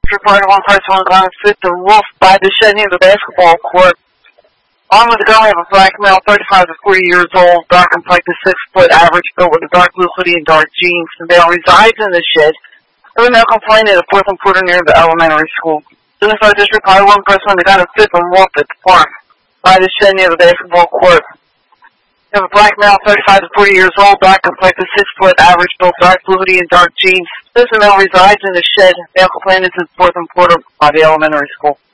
Reported one person on fit the wolf by the shed near the basketball court. On with the gun, we have a black male, 35 to 40 years old, dark complected, 6-foot average, built with a dark blue hoodie and dark jeans. The male resides in the shed. The male complained at a 4th and Porter near the elementary school. Soon as I just replied, one person on the gun fit the wolf at the farm by the shed near the basketball court. We have a black male, 35 to 40 years old, dark complected, 6-foot average, built dark blue hoodie and dark jeans. This male resides in the shed. Male complainant is 4th and Porter by the elementary school.